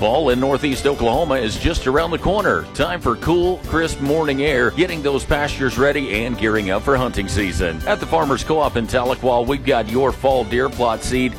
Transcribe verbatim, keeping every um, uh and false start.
Fall in northeast Oklahoma is just around the corner. Time for cool, crisp morning air, getting those pastures ready and gearing up for hunting season. At the Farmers Co-op in Tahlequah, we've got your fall deer plot seed